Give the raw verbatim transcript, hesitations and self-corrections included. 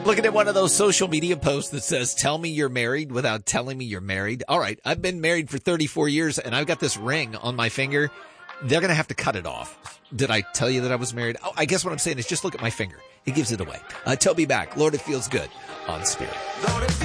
Looking at one of those social media posts that says, tell me you're married without telling me you're married. All right, I've been married for thirty-four years, and I've got this ring on my finger. They're going to have to cut it off. Did I tell you that I was married? Oh, I guess what I'm saying is just look at my finger. It gives it away. Uh, Toby back. Lord, it feels good on Spirit.